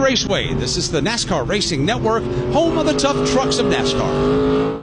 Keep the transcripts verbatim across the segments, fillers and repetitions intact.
Raceway. This is the NASCAR Racing Network, home of the tough trucks of NASCAR.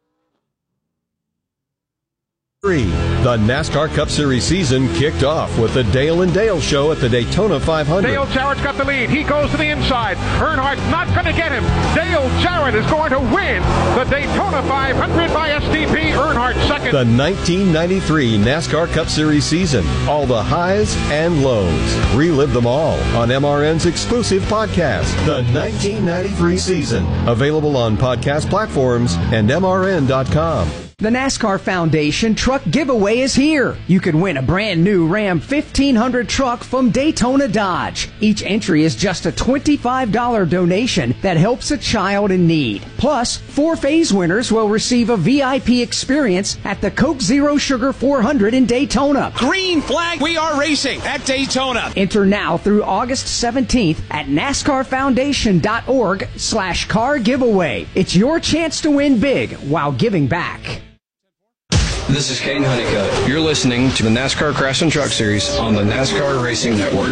The NASCAR Cup Series season kicked off with the Dale and Dale Show at the Daytona five hundred. Dale Jarrett's got the lead. He goes to the inside. Earnhardt's not going to get him. Dale Jarrett is going to win the Daytona five hundred by S T P. Earnhardt second. The nineteen ninety-three NASCAR Cup Series season. All the highs and lows. Relive them all on M R N's exclusive podcast, The nineteen ninety-three Season. Available on podcast platforms and M R N dot com. The NASCAR Foundation Truck Giveaway is here. You can win a brand new Ram fifteen hundred truck from Daytona Dodge. Each entry is just a twenty-five dollars donation that helps a child in need. Plus, four phase winners will receive a V I P experience at the Coke Zero Sugar four hundred in Daytona. Green flag, we are racing at Daytona. Enter now through August seventeenth at NASCARFoundation.org slash car giveaway. It's your chance to win big while giving back. This is Caden Honeycutt. You're listening to the NASCAR Crash and Truck Series on the NASCAR Racing Network.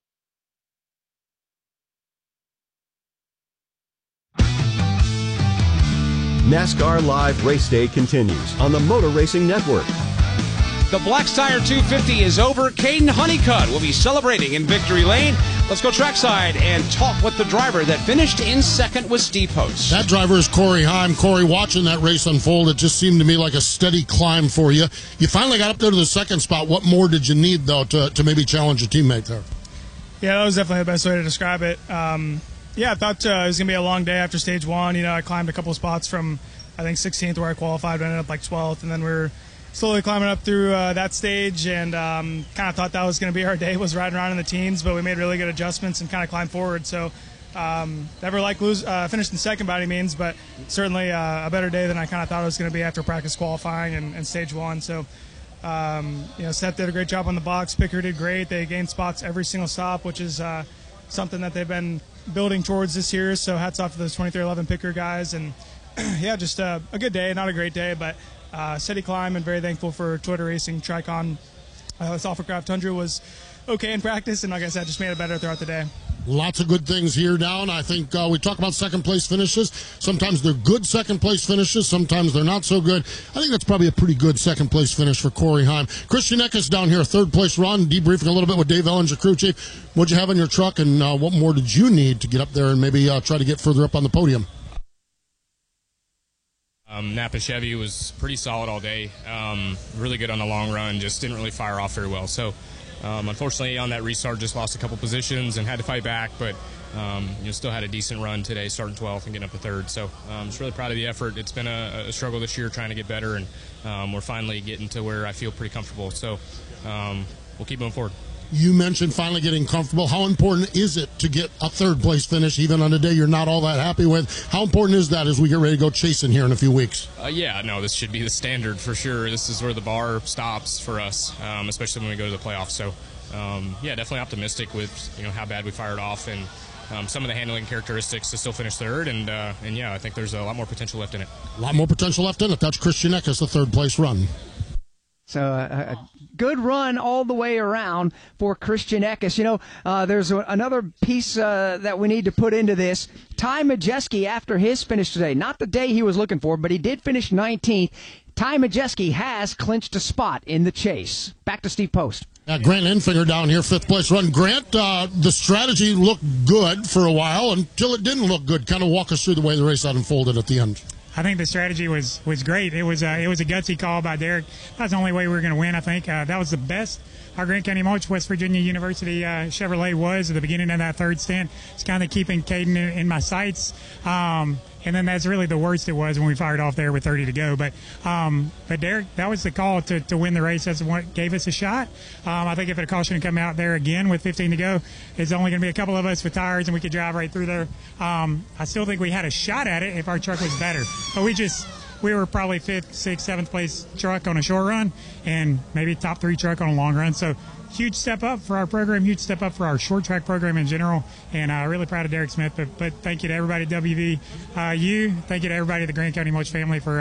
NASCAR Live Race Day continues on the Motor Racing Network. The Black's Tire two fifty is over. Caden Honeycutt will be celebrating in Victory Lane. Let's go trackside and talk with the driver that finished in second with Steve Post. That driver is Corey Heim. Corey, watching that race unfold, it just seemed to me like a steady climb for you. You finally got up there to the second spot. What more did you need, though, to, to maybe challenge a teammate there? Yeah, that was definitely the best way to describe it. Um, yeah, I thought uh, it was going to be a long day after stage one. You know, I climbed a couple of spots from, I think, sixteenth where I qualified, but ended up like twelfth, and then we were slowly climbing up through uh, that stage, and um, kind of thought that was going to be our day, was riding around in the teens, but we made really good adjustments and kind of climbed forward. So um, never like lose, uh, finished in second by any means, but certainly uh, a better day than I kind of thought it was going to be after practice qualifying and, and stage one. So um, you know, Seth did a great job on the box. Picker did great. They gained spots every single stop, which is uh, something that they've been building towards this year. So hats off to those twenty-three eleven Picker guys. And yeah, just uh, a good day, not a great day, but Uh, steady climb, and very thankful for Toyota Racing Tricon. Uh, this Alphacraft Tundra was okay in practice, and like I said, just made it better throughout the day. Lots of good things here down. I think uh, we talk about second place finishes. Sometimes they're good second place finishes. Sometimes they're not so good. I think that's probably a pretty good second place finish for Corey Heim. Christian Eckes down here, third place run, debriefing a little bit with Dave Ellinger, crew chief. What'd you have in your truck, and uh, what more did you need to get up there and maybe uh, try to get further up on the podium? Um, Napa Chevy was pretty solid all day, um, really good on the long run, just didn't really fire off very well. So um, unfortunately on that restart just lost a couple positions and had to fight back, but um, you know, still had a decent run today, starting twelfth and getting up to third. So I'm um, just really proud of the effort. It's been a, a struggle this year trying to get better, and um, we're finally getting to where I feel pretty comfortable. So um, we'll keep moving forward. You mentioned finally getting comfortable. How important is it to get a third place finish, even on a day you're not all that happy with? How important is that as we get ready to go chasing here in a few weeks? Uh, yeah, no, this should be the standard for sure. This is where the bar stops for us, um, especially when we go to the playoffs. So, um, yeah, definitely optimistic with you know how bad we fired off and um, some of the handling characteristics to still finish third. And, uh, and yeah, I think there's a lot more potential left in it. A lot more potential left in it. That's Christian Eckes, the third place run. So uh, a good run all the way around for Christian Eckes. You know, uh, there's a, another piece uh, that we need to put into this. Ty Majeski, after his finish today, not the day he was looking for, but he did finish nineteenth. Ty Majeski has clinched a spot in the chase. Back to Steve Post. Uh, Grant Enfinger down here, fifth place run. Grant, uh, the strategy looked good for a while until it didn't look good. Kind of walk us through the way the race unfolded at the end. I think the strategy was, was great. It was uh, it was a gutsy call by Derek. That's the only way we were going to win, I think. Uh, that was the best our Grant County Mulch West Virginia University uh, Chevrolet was at the beginning of that third stint. It's kind of keeping Caden in, in my sights. Um, and then that's really the worst it was when we fired off there with thirty to go. But um, but Derek, that was the call to, to win the race. That's what gave us a shot. Um, I think if a caution had come out there again with fifteen to go, it's only going to be a couple of us with tires and we could drive right through there. Um, I still think we had a shot at it if our truck was better. But we just we were probably fifth, sixth, seventh place truck on a short run and maybe top three truck on a long run. So huge step up for our program, huge step up for our short track program in general, and uh, really proud of Derek Smith. But, but thank you to everybody at W V U. Uh, thank you to everybody at the Grant County Mulch family for uh,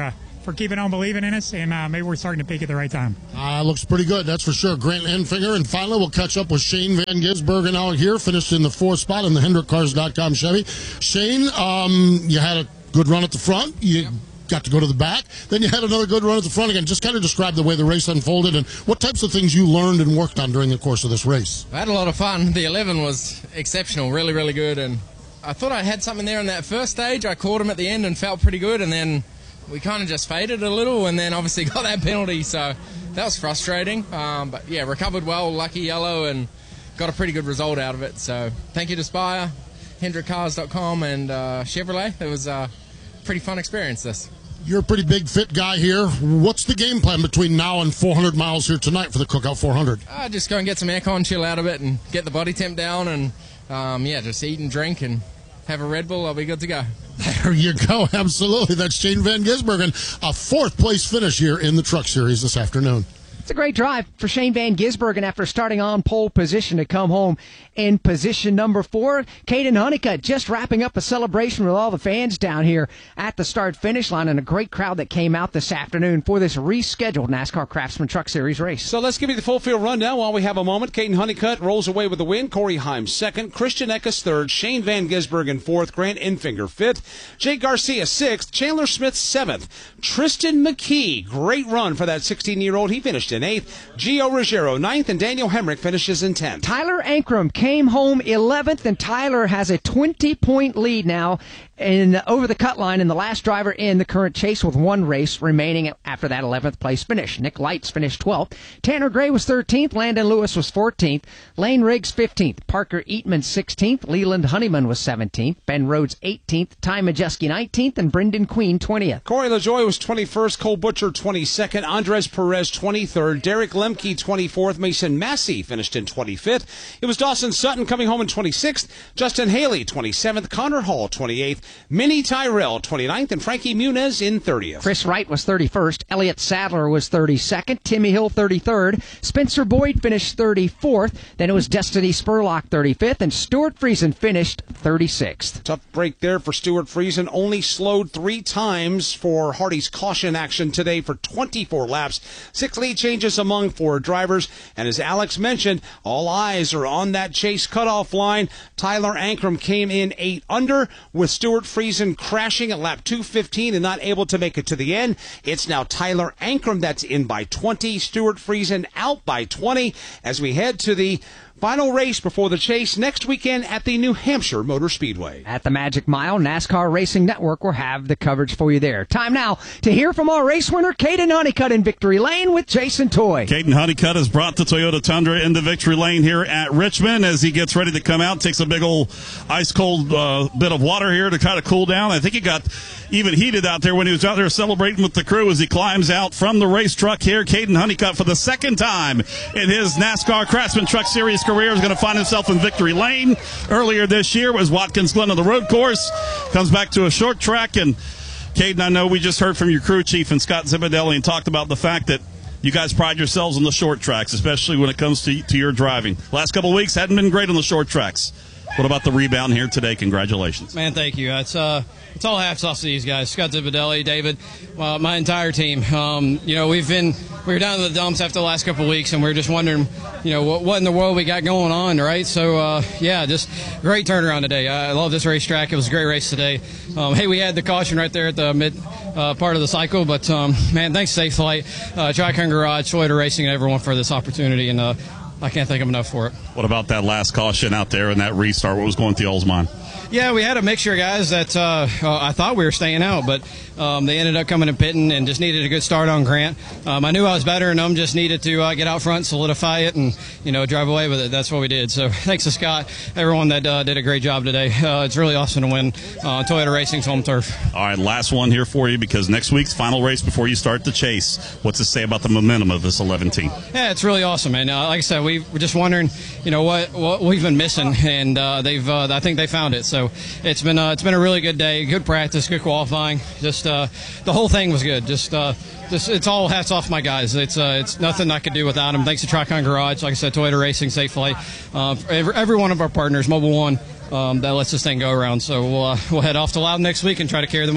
for keeping on believing in us, and uh, maybe we're starting to peak at the right time. Uh, looks pretty good, that's for sure. Grant Enfinger, and finally we'll catch up with Shane Van Gisbergen out here, finished in the fourth spot in the Hendrick Cars dot com Chevy. Shane, um, you had a good run at the front. You yep. got to go to the back. Then you had another good run at the front again. Just kind of describe the way the race unfolded and what types of things you learned and worked on during the course of this race. I had a lot of fun. The eleven was exceptional, really, really good, and I thought I had something there in that first stage. I caught him at the end and felt pretty good, and then we kind of just faded a little, and then obviously got that penalty, so that was frustrating. Um, but yeah, recovered well, lucky yellow, and got a pretty good result out of it. So thank you to Spire, Hendrick Cars dot com, and uh, Chevrolet. It was a pretty fun experience, this. You're a pretty big, fit guy here. What's the game plan between now and four hundred miles here tonight for the Cookout four hundred? Uh, just go and get some aircon, chill out a bit, and get the body temp down, and um, yeah, just eat and drink and have a Red Bull. I'll be good to go. There you go. Absolutely. That's Shane Van Gisbergen, a fourth place finish here in the Truck Series this afternoon. It's a great drive for Shane Van Gisbergen after starting on pole position to come home in position number four. Caden Honeycutt just wrapping up a celebration with all the fans down here at the start-finish line, and a great crowd that came out this afternoon for this rescheduled NASCAR Craftsman Truck Series race. So let's give you the full field rundown while we have a moment. Caden Honeycutt rolls away with the win. Corey Heim second. Christian Eckes third. Shane Van Gisbergen fourth. Grant Enfinger fifth. Jake Garcia sixth. Chandler Smith seventh. Tristan McKee, great run for that sixteen-year-old. He finished in eighth. Gio Ruggiero ninth, and Daniel Hemrick finishes in tenth. Tyler Ankrum came home eleventh, and Tyler has a twenty-point lead now in over the cut line, and the last driver in the current chase with one race remaining after that eleventh place finish. Nick Lights finished twelfth. Tanner Gray was thirteenth. Landon Lewis was fourteenth. Lane Riggs fifteenth. Parker Eatman sixteenth. Leland Honeyman was seventeenth. Ben Rhodes eighteenth. Ty Majeski nineteenth, and Brendan Queen twentieth. Corey LaJoie was twenty-first. Cole Butcher twenty-second. Andres Perez twenty-third. Derek Lemke twenty-fourth. Mason Massey finished in twenty-fifth. It was Dawson Sutton coming home in twenty-sixth. Justin Haley twenty-seventh. Connor Hall twenty-eighth. Minnie Tyrell twenty-ninth, and Frankie Muniz in thirtieth. Chris Wright was thirty-first. Elliott Sadler was thirty-second. Timmy Hill thirty-third. Spencer Boyd finished thirty-fourth. Then it was Destiny Spurlock thirty-fifth, and Stuart Friesen finished thirty-sixth. Tough break there for Stuart Friesen. Only slowed three times for Hardy's caution action today for twenty-four laps. Six lead changes among four drivers, and as Alex mentioned, all eyes are on that chase cutoff line. Tyler Ankrum came in eight under, with Stuart Friesen crashing at lap two fifteen and not able to make it to the end. It's now Tyler Ankrum that's in by twenty. Stuart Friesen out by twenty as we head to the final race before the chase next weekend at the New Hampshire Motor Speedway. At the Magic Mile, NASCAR Racing Network will have the coverage for you there. Time now to hear from our race winner, Caden Honeycutt, in Victory Lane with Jason Toy. Caden Honeycutt has brought the Toyota Tundra into Victory Lane here at Richmond as he gets ready to come out. Takes a big old ice-cold uh, bit of water here to kind of cool down. I think he got even heated out there when he was out there celebrating with the crew as he climbs out from the race truck here. Caden Honeycutt, for the second time in his NASCAR Craftsman Truck Series career, is going to find himself in Victory Lane. Earlier this year was Watkins Glen on the road course. Comes back to a short track. And Caden, I know we just heard from your crew chief and Scott Zipadelli and talked about the fact that you guys pride yourselves on the short tracks, especially when it comes to, to your driving. Last couple of weeks hadn't been great on the short tracks. What about the rebound here today? Congratulations. Man, thank you. It's uh, it's all hats off to these guys. Scott Zipadelli, David, uh, my entire team. Um, you know, we've been, we were down in the dumps after the last couple of weeks, and we were just wondering, you know, what, what in the world we got going on, right? So, uh, yeah, just great turnaround today. I love this racetrack. It was a great race today. Um, hey, we had the caution right there at the mid uh, part of the cycle, but, um, man, thanks Safe Flight, uh, Tricon Garage, Toyota Racing, and everyone for this opportunity, and uh, I can't thank them enough for it. What about that last caution out there and that restart? What was going through y'all's mind? Yeah, we had a mixture of guys that uh, uh, I thought we were staying out, but um, they ended up coming and pitting and just needed a good start on Grant. Um, I knew I was better, and them just needed to uh, get out front, solidify it, and you know drive away with it. That's what we did. So thanks to Scott, everyone that uh, did a great job today. Uh, it's really awesome to win uh, Toyota Racing's home turf. All right, last one here for you, because next week's final race before you start the chase. What's it say about the momentum of this eleven team? Yeah, it's really awesome, man. Uh, like I said, we were just wondering, you know, what what we've been missing, and uh, they've uh, I think they found it. So it's been uh, it's been a really good day, good practice, good qualifying. Just uh, the whole thing was good. Just uh, just it's all hats off my guys. It's uh, it's nothing I could do without them. Thanks to Tricon Garage, like I said, Toyota Racing, Safe Flight, uh, every, every one of our partners, Mobile One, um, that lets this thing go around. So we'll uh, we'll head off to Loudon next week and try to carry the momentum.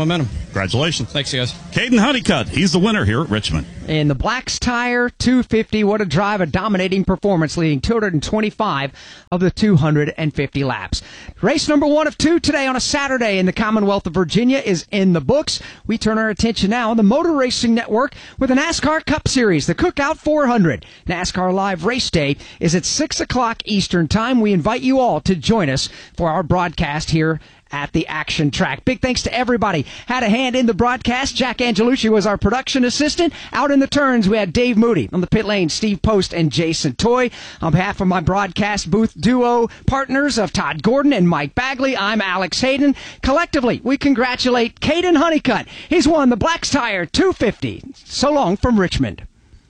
Congratulations. Thanks, guys. Caden Honeycutt, he's the winner here at Richmond. In the Blacks Tire two fifty, what a drive, a dominating performance, leading two hundred twenty-five of the two hundred fifty laps. Race number one of two today on a Saturday in the Commonwealth of Virginia is in the books. We turn our attention now on the Motor Racing Network with the NASCAR Cup Series, the Cookout four hundred. NASCAR Live Race Day is at six o'clock Eastern Time. We invite you all to join us for our broadcast here at the Action Track. Big thanks to everybody. Had a hand in the broadcast. Jack Angelucci was our production assistant. Out in the turns, we had Dave Moody. On the pit lane, Steve Post and Jason Toy. On behalf of my broadcast booth duo partners of Todd Gordon and Mike Bagley, I'm Alex Hayden. Collectively, we congratulate Caden Honeycutt. He's won the Blacks Tire two fifty. So long from Richmond.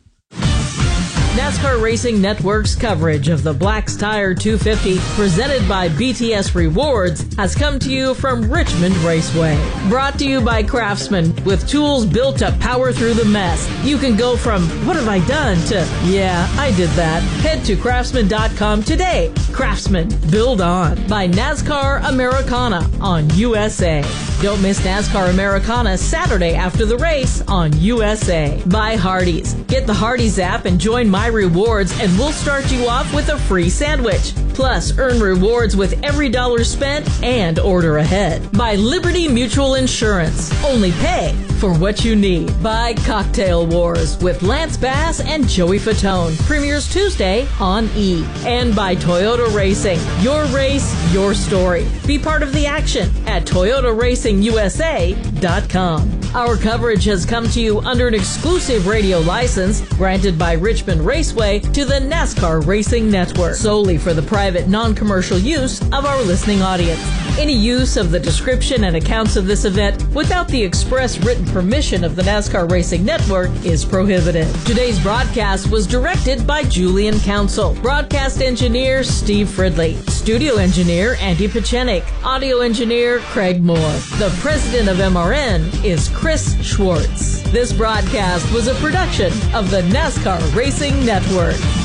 NASCAR Racing Network's coverage of the Blacks Tire two fifty, presented by B T S Rewards, has come to you from Richmond Raceway. Brought to you by Craftsman, with tools built to power through the mess. You can go from, what have I done, to, yeah, I did that. Head to craftsman dot com today. Craftsman, build on. By NASCAR Americana on U S A. Don't miss NASCAR Americana Saturday after the race on U S A. By Hardee's. Get the Hardee's app and join My Rewards, and we'll start you off with a free sandwich. Plus, earn rewards with every dollar spent and order ahead. By Liberty Mutual Insurance. Only pay for what you need. By Cocktail Wars with Lance Bass and Joey Fatone. Premieres Tuesday on E! And by Toyota Racing. Your race, your story. Be part of the action at Toyota Racing U S A dot com. Our coverage has come to you under an exclusive radio license granted by Richmond Raceway to the NASCAR Racing Network, solely for the private, non-commercial use of our listening audience. Any use of the description and accounts of this event without the express written permission of the NASCAR Racing Network is prohibited. Today's broadcast was directed by Julian Council, broadcast engineer Steve Fridley, studio engineer Andy Pachenik, audio engineer Craig Moore. The president of M R N is Chris Schwartz. This broadcast was a production of the NASCAR Racing Network.